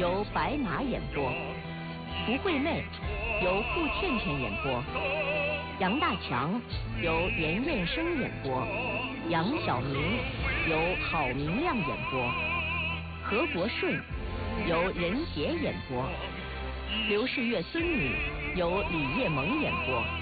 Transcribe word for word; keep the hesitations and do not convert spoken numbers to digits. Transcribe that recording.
由白马演播；福惠妹由傅倩倩演播；杨大强由严彦生演播；杨晓明由郝明亮演播；何国顺由任杰演播；刘世月孙女由李叶萌演播。